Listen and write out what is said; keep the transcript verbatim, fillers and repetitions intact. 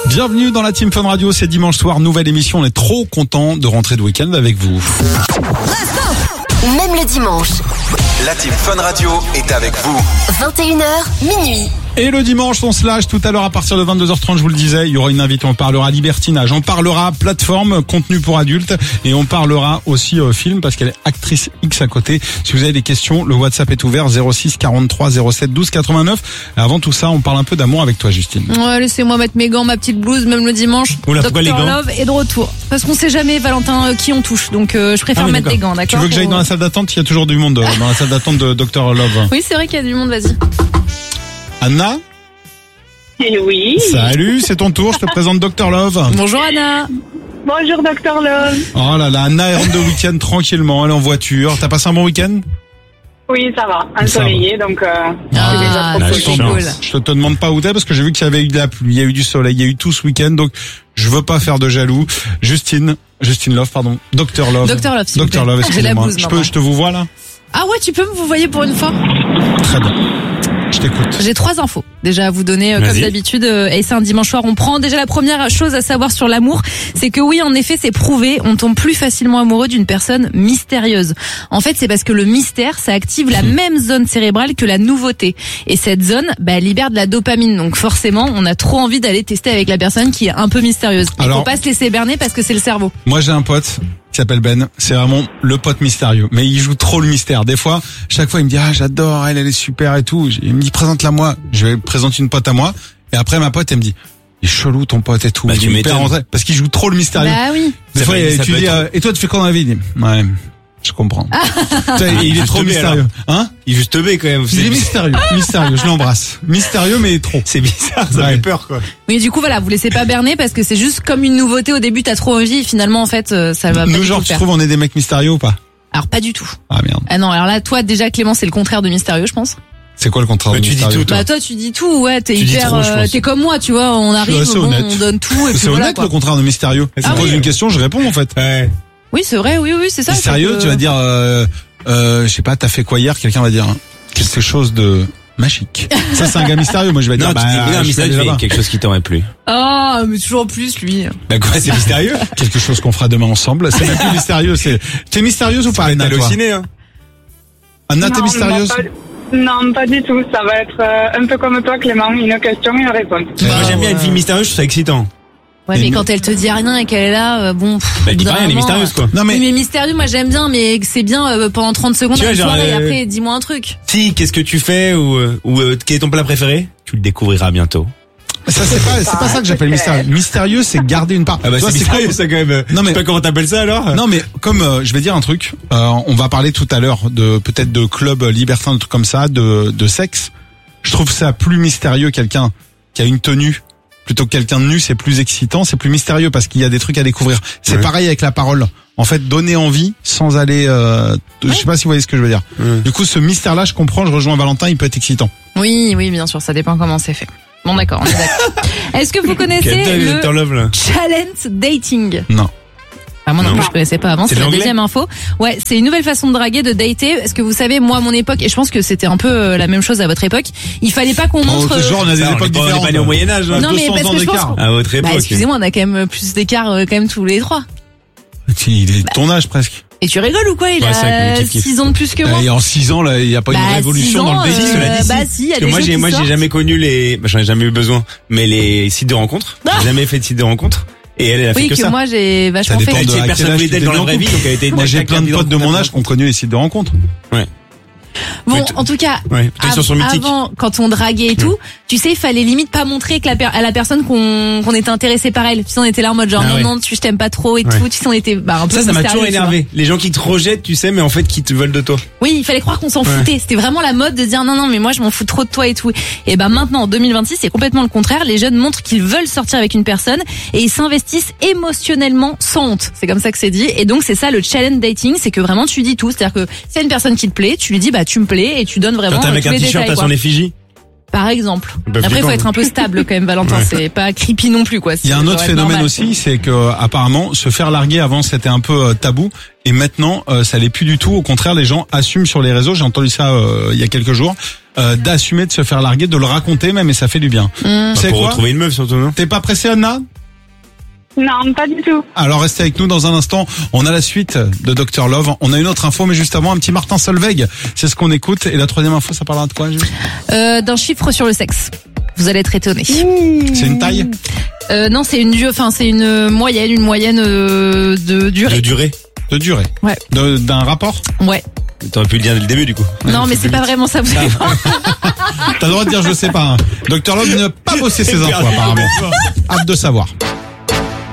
Bienvenue dans la Team Fun Radio, c'est dimanche soir, nouvelle émission, on est trop content de rentrer de week-end avec vous. Même le dimanche. La Team Fun Radio est avec vous. vingt et une heures, minuit. Et le dimanche, on se lâche tout à l'heure à partir de vingt-deux heures trente, je vous le disais, il y aura une invitée, on parlera libertinage, on parlera plateforme, contenu pour adultes et on parlera aussi euh, film parce qu'elle est actrice X à côté. Si vous avez des questions, le WhatsApp est ouvert zéro six quarante-trois zéro sept douze quatre-vingt-neuf. Et avant tout ça, on parle un peu d'amour avec toi, Justine. Ouais, laissez-moi mettre mes gants, ma petite blouse, même le dimanche. Oula, pourquoi les docteur gants Love est de retour. Parce qu'on sait jamais, Valentin, euh, qui on touche. Donc euh, je préfère Ah oui, mettre d'accord. des gants, d'accord. Tu veux que j'aille pour- dans la salle d'attente? Il y a toujours du monde euh, dans la salle d'attente de docteur Love. Oui, c'est vrai qu'il y a du monde, vas-y. Anna? Eh oui. Salut, c'est ton tour, je te présente docteur Love. Bonjour Anna. Bonjour docteur Love. Oh là là, Anna elle rentre de week-end tranquillement, elle est en voiture. T'as passé un bon week-end? Oui, ça va, ensoleillé, donc euh, Ah, c'est déjà trop la cool. c'est chance. cool. Je te, te demande pas où t'es parce que j'ai vu qu'il y avait eu de la pluie, il y a eu du soleil, il y a eu tout ce week-end, donc je veux pas faire de jaloux. Justine, Justine Love, pardon, docteur Love. Docteur Love, s'il vous Docteur plaît. Love, J'ai la excusez-moi. blouse, Je peux, maintenant. je te vous vois là? Ah ouais, tu peux me vous voyez pour une fois. Très bien. Je t'écoute. J'ai trois infos déjà à vous donner euh, comme Vas-y. d'habitude euh, et c'est un dimanche soir. On prend déjà la première chose à savoir sur l'amour, c'est que oui en effet c'est prouvé, on tombe plus facilement amoureux d'une personne mystérieuse. En fait c'est parce que le mystère ça active la même zone cérébrale que la nouveauté et cette zone bah, elle libère de la dopamine donc forcément on a trop envie d'aller tester avec la personne qui est un peu mystérieuse. Il Alors- faut pas se laisser berner parce que c'est le cerveau. Moi j'ai un pote qui s'appelle Ben, c'est vraiment le pote mystérieux, mais il joue trop le mystère. Des fois, chaque fois il me dit ah j'adore, elle elle est super et tout. Il me dit présente-la moi, je vais présenter une pote à moi et après ma pote elle me dit il est chelou ton pote et tout. Bah, Il tu est hyper m'étonnes. rentré parce qu'il joue trop le mystérieux. Bah oui. Des Ça fois peut- il- ça tu peut dis être- euh, et toi tu fais quoi dans la vie? Il dit, ouais, je comprends. Tu sais, il est Juste trop B, mystérieux. Hein? Il est juste B quand même. Il est C'est mystérieux, mystérieux, je l'embrasse. Mystérieux mais trop. c'est bizarre, ça Ouais. fait peur quoi. Mais du coup voilà, vous laissez pas berner parce que c'est juste comme une nouveauté au début t'as trop envie et finalement en fait euh, ça va pas Nous du tout genre le tu faire. trouves on est des mecs mystérieux ou pas? Alors pas du tout. Ah merde. Ah non, alors là, toi, déjà, Clément, c'est le contraire de mystérieux, je pense. C'est quoi le contraire Bah, de tu dis mystérieux? tout, toi. Bah, toi, tu dis tout, ouais, t'es Tu dis hyper, trop, je euh, pense. t'es comme moi, tu vois, on arrive, assez bon, honnête. on donne tout, et puis C'est voilà, honnête quoi. le contraire de mystérieux. Tu Ah me poses oui. une question, je réponds en fait. Ouais. Oui, c'est vrai, oui, oui, c'est ça. Mystérieux, c'est que- tu vas dire, euh, euh, je sais pas, t'as fait quoi hier? Quelqu'un va dire hein, quelque chose de magique. Ça c'est un gars mystérieux. Moi je vais dire, Non, tu bah, dis, non, je mais suis ça, allé tu fais là-bas. quelque chose qui t'aurait plu. Ah, mais toujours plus, lui. Bah quoi, c'est mystérieux? Quelque chose qu'on fera demain ensemble. C'est même plus mystérieux. C'est, t'es mystérieuse ou pas, T'as Anna, toi? halluciné, hein? Anna, t'es Non, mystérieuse? non, pas, non, pas du tout. Ça va être euh, un peu comme toi, Clément, une question, une réponse. Moi j'aime bien une fille mystérieuse, je trouve ça excitant. Ouais, Et mais nous- quand elle te dit rien et qu'elle est là, euh, bon. pff, Bah au dis bout pas d'un rien, elle est moment, mystérieuse quoi. Non euh, mais, Oui, mais mystérieux, moi j'aime bien, mais c'est bien euh, pendant trente secondes Tu à vois, la genre, soirée, et euh, après, dis-moi un truc. Si, qu'est-ce que tu fais ou, euh, ou euh, quel est ton plat préféré? Tu le découvriras bientôt. ça c'est pas, c'est pas ça que j'appelle mystérieux. Mystérieux, c'est garder une part. Ah bah Toi, c'est c'est mystérieux comme- ça quand même. Non, Je mais- sais pas comment t'appelles ça alors? Non mais comme euh, je vais dire un truc, euh, on va parler tout à l'heure de peut-être de clubs libertins, de trucs comme ça, de de sexe. Je trouve ça plus mystérieux quelqu'un qui a une tenue plutôt que quelqu'un de nu, c'est plus excitant, c'est plus mystérieux parce qu'il y a des trucs à découvrir. C'est Ouais. pareil avec la parole. En fait, donner envie sans aller. Euh, Je sais pas si vous voyez ce que je veux dire. Ouais. Du coup, ce mystère-là, je comprends, je rejoins Valentin, il peut être excitant. Oui, oui, bien sûr, ça dépend comment c'est fait. Bon, d'accord, on est d'accord. Est-ce que vous connaissez Quel le Docteur Love là? challenge dating? Non. Ah, moi non, Non. plus je connaissais pas avant, C'est c'est de la l'anglais deuxième info. Ouais, c'est une nouvelle façon de draguer, de dater. Parce que vous savez, moi, à mon époque, et je pense que c'était un peu euh, la même chose à votre époque, il fallait pas qu'on montre... Oh, genre, on a des Ça, on époques est pas- on est différentes. pas allé au Moyen-Âge, hein. Non, mais deux cents parce ans que je pense d'écart. qu'on- À votre époque. Bah, excusez-moi, on a quand même plus d'écart euh, quand même tous les trois. Il est de ton âge presque. Et tu rigoles ou quoi? Il Ouais, c'est vrai a qu'on kiffe, kiffe. six ans de plus que moi. Et en six ans, là, il n'y a pas Bah, une révolution six dans ans, le dating. euh, cela dit, si. bah si, il y a Parce que des moi jeux j'ai qui moi j'ai sortent. jamais connu les bah, j'en ai jamais eu besoin mais les sites de rencontres Ah. j'ai jamais fait de site de rencontres et elle, elle a fait Oui, que, que ça moi j'ai Ça vachement dépend fait. elle de sait à personne quel âge voulait tu d'elle dans la t'es vraie mis vie en donc elle était Moi, j'ai plein de potes de mon âge qui ont connu les sites de rencontres. ouais Bon, Mais t- en tout cas, ouais peut-être sur son av- mythique avant, quand on draguait et tout, tu sais, il fallait limite pas montrer que la per- à la personne qu'on qu'on était intéressé par elle. Tu sais, on était là en mode genre Ah non ouais. non, tu je t'aime pas trop et Ouais. tout. Tu sais, on était bah un peu ça ça m'a toujours mystérieux, tu vois. énervé les gens qui te rejettent tu sais mais en fait qui te veulent de toi Oui, il fallait croire qu'on s'en Ouais. foutait. C'était vraiment la mode de dire non non, mais moi je m'en fous trop de toi et tout. Et ben maintenant en deux mille vingt-six, c'est complètement le contraire. Les jeunes montrent qu'ils veulent sortir avec une personne et ils s'investissent émotionnellement sans honte. C'est comme ça que c'est dit. Et donc c'est ça le challenge dating, c'est que vraiment tu dis tout. C'est-à-dire que s'il y a une personne qui te plaît, tu lui dis bah tu me plais et tu donnes vraiment quand t'as euh, avec tous un les t-shirt détails, à quoi. son effigie Par exemple. Bah, Après, il faut flippant. être un peu stable quand même, Valentin. Ouais. C'est pas creepy non plus, quoi. Il y a un Ça autre doit être phénomène normal. aussi, c'est que apparemment se faire larguer avant c'était un peu euh, tabou et maintenant euh, ça l'est plus du tout. Au contraire, les gens assument sur les réseaux. J'ai entendu ça euh, il y a quelques jours, euh, d'assumer de se faire larguer, de le raconter même et ça fait du bien. Mmh. C'est Pour quoi retrouver une meuf surtout, non? T'es pas pressé, Anna? Non, pas du tout. Alors restez avec nous dans un instant. On a la suite de docteur Love. On a une autre info, mais juste avant un petit Martin Solveig. C'est ce qu'on écoute. Et la troisième info, ça parlera de quoi, Jules? Euh, d'un chiffre sur le sexe. Vous allez être étonnés. C'est une taille? Euh, non, c'est une, du- enfin, c'est une moyenne, une moyenne euh, de De durée. durée. De durée. Ouais. De- D'un rapport? Ouais. T'aurais pu le dire dès le début, du coup. Non, mais c'est pas vraiment ça. Vous allez voir. T'as le droit de dire je sais pas. Hein. docteur Love ne pas bosser ses infos apparemment. Hâte de savoir.